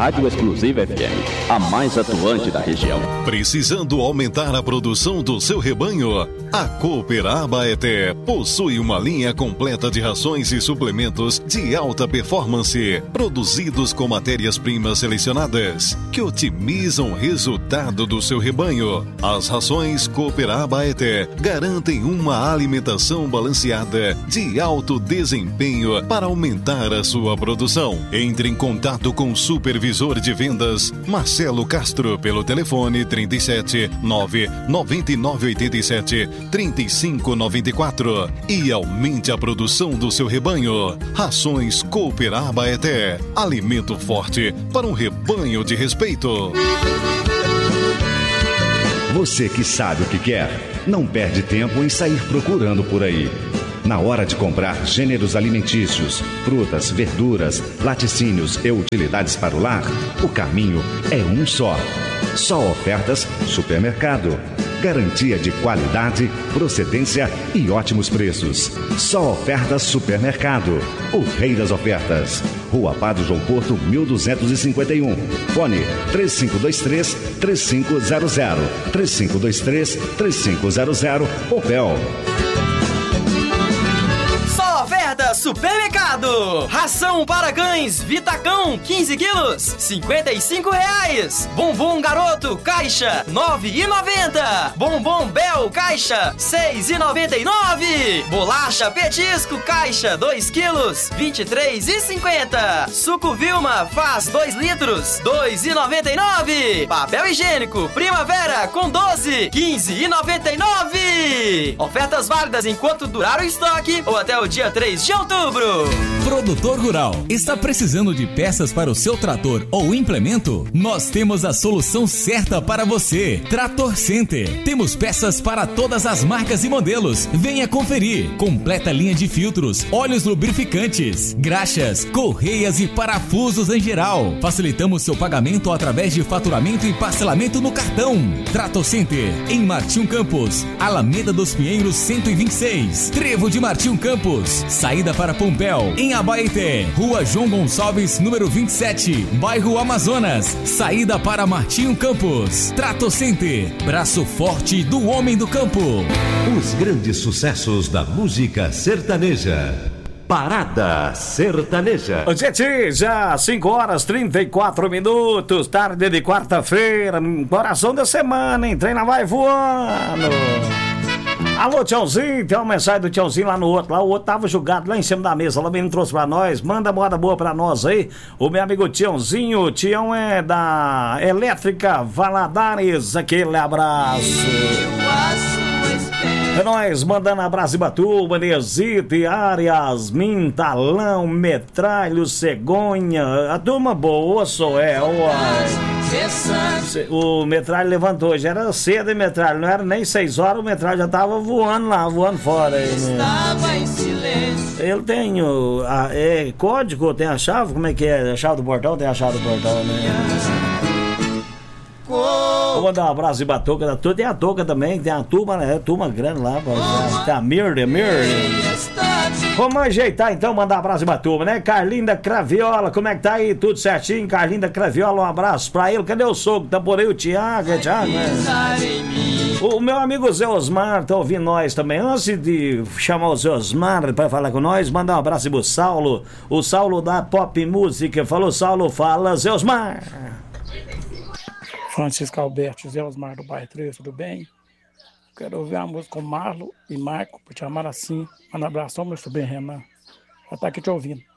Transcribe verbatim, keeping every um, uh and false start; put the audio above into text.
Rádio Exclusiva F M, a mais atuante da região. Precisando aumentar a produção do seu rebanho? A Cooper Abaeté possui uma linha completa de rações e suplementos de alta performance, produzidos com matérias-primas selecionadas, que otimizam o resultado do seu rebanho. As rações Cooper Abaeté garantem uma alimentação balanceada de alto desempenho para aumentar a sua produção. Entre em contato com o supervisor de vendas Marcelo Castro pelo telefone trinta e sete, nove nove nove oito sete, trinta e cinco noventa e quatro e aumente a produção do seu rebanho. Rações Cooper Abaeté, alimento forte para um rebanho de respeito. Você que sabe o que quer, não perde tempo em sair procurando por aí. Na hora de comprar gêneros alimentícios, frutas, verduras, laticínios e utilidades para o lar, o caminho é um só. Só Ofertas Supermercado. Garantia de qualidade, procedência e ótimos preços. Só Ofertas Supermercado. O rei das ofertas. Rua Padre João Porto, mil duzentos e cinquenta e um. Fone três cinco dois três, três cinco zero zero. três cinco dois três, três cinco zero zero. Opel. Supermercado. Ração para cães Vitacão quinze quilos, cinquenta e cinco reais. Bombom Garoto Caixa nove e noventa. Bombom Bel Caixa seis e noventa e nove. Bolacha Petisco Caixa dois quilos, vinte e três e cinquenta. Suco Vilma Faz dois litros, dois e noventa e nove. Papel higiênico Primavera com doze, quinze e noventa e nove. Ofertas válidas enquanto durar o estoque ou até o dia três de outubro. Produtor rural, está precisando de peças para o seu trator ou implemento? Nós temos a solução certa para você. Trator Center. Temos peças para todas as marcas e modelos. Venha conferir. Completa linha de filtros, óleos lubrificantes, graxas, correias e parafusos em geral. Facilitamos seu pagamento através de faturamento e parcelamento no cartão. Trator Center, em Martim Campos, Alameda dos Pinheiros cento e vinte e seis. Trevo de Martim Campos, saída para Pompéu, em Abaeté, Rua João Gonçalves, número vinte e sete, bairro Amazonas, saída para Martinho Campos. Trato Center, braço forte do homem do campo. Os grandes sucessos da música sertaneja. Parada Sertaneja. Gente, já cinco horas e trinta e quatro minutos, tarde de quarta-feira, coração da semana, hein? Treina vai voando. Alô, Tiãozinho, tem uma mensagem do Tiãozinho lá no outro, lá o outro tava jogado lá em cima da mesa, lá mesmo trouxe pra nós, manda moda boa pra nós aí, o meu amigo Tiãozinho, o Tião é da Elétrica Valadares, aquele abraço. É nóis, mandando abraço em Batuba, Nesite, Arias, Mintalão, Metralho, Cegonha, a turma boa só é, uai. O Metralho levantou, já era cedo, hein, Metralho? Não era nem seis horas, o Metralho já tava voando lá, voando fora. Aí, né? Estava em silêncio. Ele tem o a, é, código, tem a chave, como é que é? A chave do portão? Tem a chave do portão, né? Vou mandar um abraço de Batuca da turma. Tem a Toca também, tem a turma, né? Turma grande lá. Tem a Mirda, Mirda. Vamos ajeitar então, mandar um abraço de Batuba, né? Carlinda Craviola, como é que tá aí? Tudo certinho? Carlinda Craviola, um abraço pra ele. Cadê o sogro? Tamborei, o Tiago, é Tiago, né? O meu amigo Zé Osmar tá ouvindo nós também. Antes de chamar o Zé Osmar pra falar com nós, mandar um abraço pro Saulo. O Saulo da Pop Música. Falou, Saulo, fala, Zé Osmar. Francisco Alberto, Zé Osmar do bairro três, tudo bem? Quero ouvir a música com Marlo e Marco, por te amar assim. Manda um abração, meu sobrinho Renan. Já tá aqui te ouvindo.